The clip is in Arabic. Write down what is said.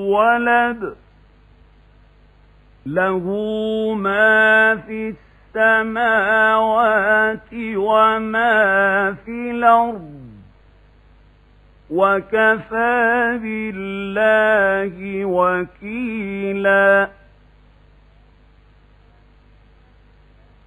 ولد له ما في السماوات وما في الأرض وكفى بالله وكيلا.